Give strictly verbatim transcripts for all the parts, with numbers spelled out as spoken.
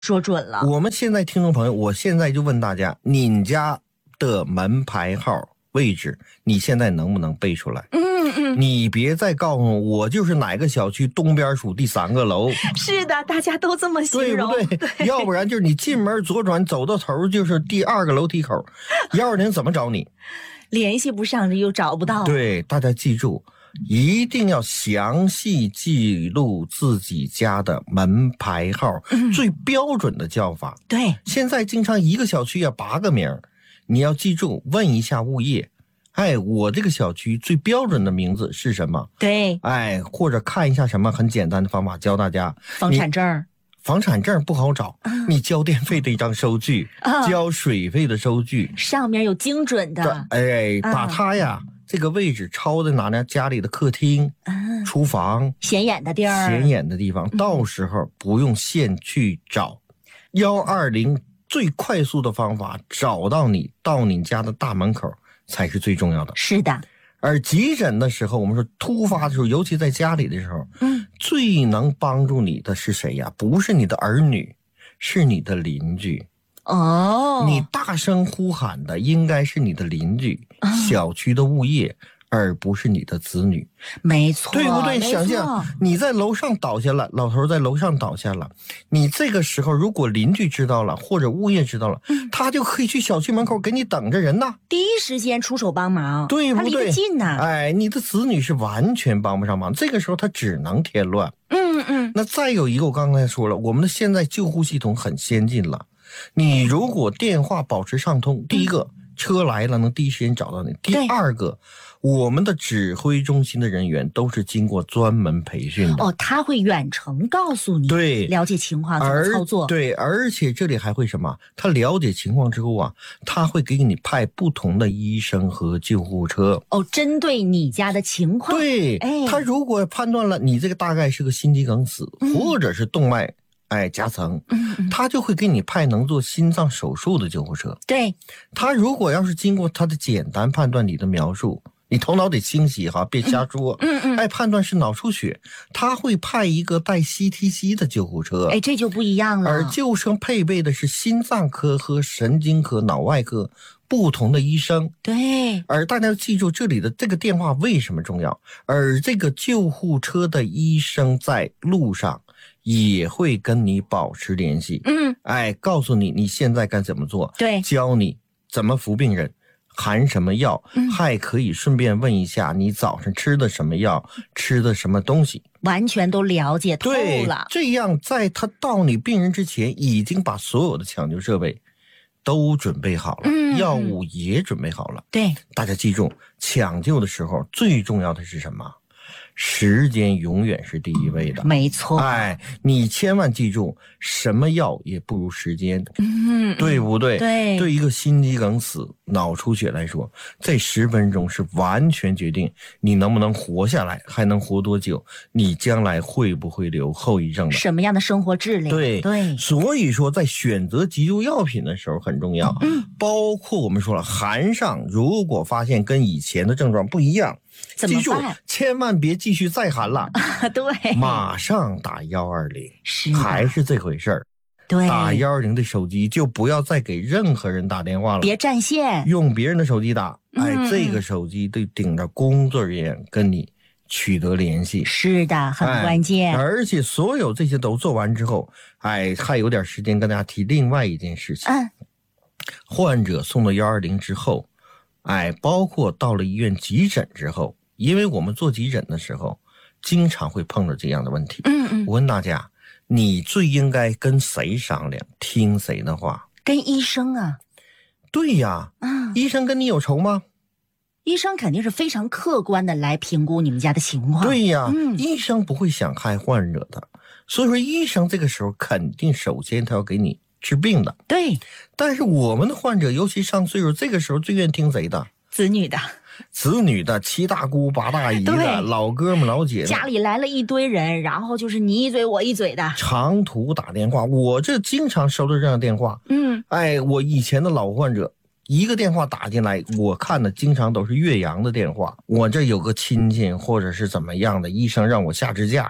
说准了。 我们现在听众朋友，我现在就问大家，你家的门牌号位置，你现在能不能背出来？ 嗯嗯， 你别再告诉我，我就是哪个小区东边数第三个楼。 是的，大家都这么形容， 对不对？对，要不然就是你进门左转走到头就是第二个楼梯口，幺二零怎么找你？ 联系不上又找不到。 对，大家记住，一定要详细记录自己家的门牌号，嗯、最标准的叫法。 对， 现在经常一个小区要八个名，你要记住，问一下物业，哎，我这个小区最标准的名字是什么？ 对， 哎，或者看一下什么很简单的方法教大家。 房产证。 房产证不好找，嗯、你交电费的一张收据，嗯、交水费的收据， 上面有精准的。 哎，把它呀、嗯、这个位置抄在哪呢？家里的客厅、嗯、厨房， 显眼的地儿， 显眼的地方，嗯、到时候不用现去找。幺二零最快速的方法找到你，到你家的大门口才是最重要的。 是的。 而急诊的时候，我们说突发的时候，尤其在家里的时候，嗯，最能帮助你的是谁呀？不是你的儿女，是你的邻居。 哦， 你大声呼喊的应该是你的邻居、嗯、小区的物业，而不是你的子女。 没错， 对不对？想象你在楼上倒下了，老头在楼上倒下了，你这个时候如果邻居知道了，或者物业知道了，嗯、他就可以去小区门口给你等着人呐， 第一时间出手帮忙， 对不对？ 他离得近呐。 哎，你的子女是完全帮不上忙，这个时候他只能添乱。 嗯嗯。 那再有一个，我刚才说了，我们的现在救护系统很先进了，你如果电话保持畅通，第一个、嗯、车来了能第一时间找到你，第二个。我们的指挥中心的人员都是经过专门培训的哦，他会远程告诉你， 对， 了解情况怎么操作。 对，而且这里还会什么？他了解情况之后啊，他会给你派不同的医生和救护车。 哦，针对你家的情况。 对，哎，他如果判断了你这个大概是个心肌梗死，嗯、或者是动脉哎夹层，嗯、他就会给你派能做心脏手术的救护车。 对， 他如果要是经过他的简单判断你的描述。你头脑得清晰哈，别瞎说。嗯嗯，哎，判断是脑出血，他会派一个带 C T C 的救护车。 哎，这就不一样了。 而救护车配备的是心脏科和神经科、脑外科不同的医生。 对。 而大家要记住这里的这个电话为什么重要？而这个救护车的医生在路上也会跟你保持联系。嗯，哎，告诉你你现在该怎么做。 对， 教你怎么扶病人。含什么药、嗯、还可以顺便问一下你早上吃的什么药，吃的什么东西， 完全都了解透了。 这样在他到你病人之前已经把所有的抢救设备都准备好了、嗯、药物也准备好了。 对， 大家记住，抢救的时候最重要的是什么？时间永远是第一位的。 没错。 哎，你千万记住，什么药也不如时间。嗯，对不对？ 对。 对一个心肌梗死、脑出血来说，这十分钟是完全决定你能不能活下来，还能活多久，你将来会不会留后遗症的， 什么样的生活质量。 对对。 所以说在选择急救药品的时候很重要。嗯，包括我们说了，含上如果发现跟以前的症状不一样， 怎么办？ 记住，千万别继续再含了。 对， 马上打幺二零， 是还是这回事儿。 对， 打幺二零的手机就不要再给任何人打电话了， 别占线，用别人的手机打。哎，嗯、这个手机得顶着工作人员跟你取得联系。 是的，很关键。 哎、而且所有这些都做完之后，哎，还有点时间跟大家提另外一件事情。嗯，患者送到幺二零之后。哎，包括到了医院急诊之后，因为我们做急诊的时候经常会碰到这样的问题。嗯嗯，我问大家，你最应该跟谁商量，听谁的话？ 跟医生啊。 对呀。嗯，医生跟你有仇吗？ 医生肯定是非常客观的来评估你们家的情况。 对呀。嗯，医生不会想害患者的，所以说医生这个时候肯定首先他要给你治病的。 对。 但是我们的患者尤其上岁数，这个时候最愿听谁的？ 子女的。 子女的，七大姑八大姨的，老哥们老姐的， 家里来了一堆人，然后就是你一嘴我一嘴的， 长途打电话。我这经常收到这样的电话。嗯，哎，我以前的老患者一个电话打进来，我看的经常都是岳阳的电话。我这有个亲戚或者是怎么样的，医生让我下支架，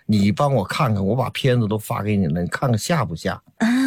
你帮我看看，我把片子都发给你了，你看看下不下？